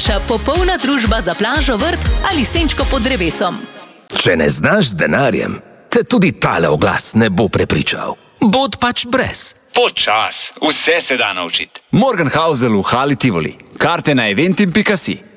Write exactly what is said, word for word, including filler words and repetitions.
vaša popolna družba za plažo, vrt ali senčko pod drevesom. Če ne znaš z denarjem, te tudi tale oglas ne bo prepričal. Bod pač brez. Počas, vse se da naučiti. Morgenhausel v Hali Tivoli. Karte na eventim pika si.